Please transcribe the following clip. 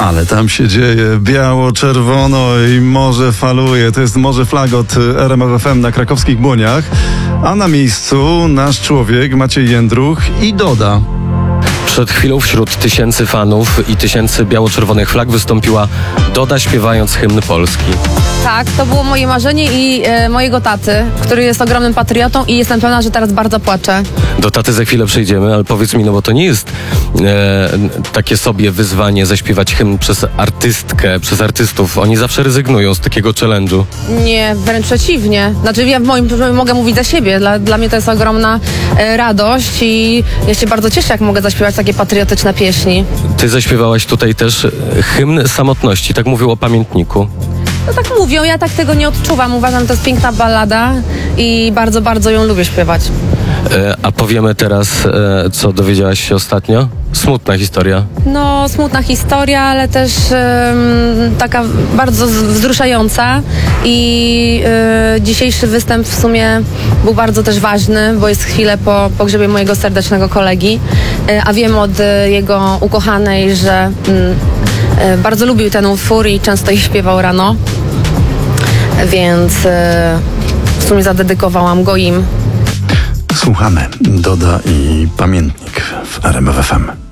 Ale tam się dzieje, biało, czerwono i morze faluje. To jest Morze Flag od RMF FM na krakowskich Błoniach. A na miejscu nasz człowiek Maciej Jędruch i Doda. Przed chwilą wśród tysięcy fanów i tysięcy biało-czerwonych flag wystąpiła Doda, śpiewając hymn Polski. Tak, to było moje marzenie i mojego taty, który jest ogromnym patriotą i jestem pewna, że teraz bardzo płacze. Do taty za chwilę przejdziemy, ale powiedz mi, no bo to nie jest takie sobie wyzwanie zaśpiewać hymn przez artystkę, przez artystów. Oni zawsze rezygnują z takiego challenge'u. Nie, wręcz przeciwnie. Znaczy ja mogę mówić za siebie. Dla mnie to jest ogromna radość i ja się bardzo cieszę, jak mogę zaśpiewać takie patriotyczne pieśni. Ty zaśpiewałaś tutaj też hymn samotności, tak mówił o pamiętniku. No tak mówią, ja tak tego nie odczuwam. Uważam, że to jest piękna ballada i bardzo, bardzo ją lubię śpiewać. A powiemy teraz, co dowiedziałaś się ostatnio? Smutna historia. No, smutna historia, ale też taka bardzo wzruszająca i dzisiejszy występ w sumie był bardzo też ważny, bo jest chwilę po pogrzebie mojego serdecznego kolegi, a wiem od jego ukochanej, że bardzo lubił ten utwór i często ich śpiewał rano, więc w sumie zadedykowałam go im. Słuchamy Doda i Pamiętnik w RMF FM.